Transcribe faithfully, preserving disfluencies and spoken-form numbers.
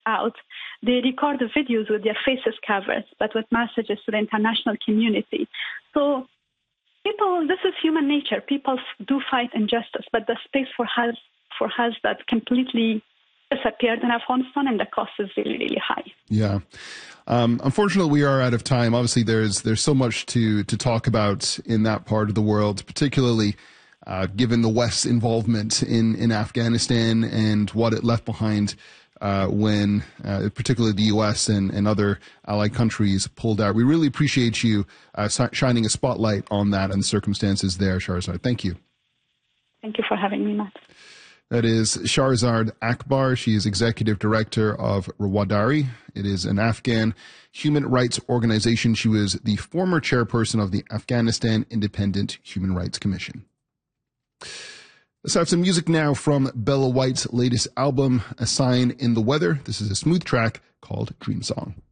out, they record the videos with their faces covered, but with messages to the international community. So people, this is human nature. People do fight injustice, but the space for us, for us that completely disappeared in Afghanistan, and the cost is really, really high. Yeah. Um, unfortunately, we are out of time. Obviously, there's there's so much to, to talk about in that part of the world, particularly uh, given the West's involvement in, in Afghanistan and what it left behind uh, when uh, particularly the U S and, and other allied countries pulled out. We really appreciate you uh, shining a spotlight on that and the circumstances there, Shahrzad. Thank you. Thank you for having me, Matt. That is Shahrzad Akbar. She is executive director of Rawadari. It is an Afghan human rights organization. She was the former chairperson of the Afghanistan Independent Human Rights Commission. Let's have some music now from Bella White's latest album, A Sign in the Weather. This is a smooth track called Dream Song.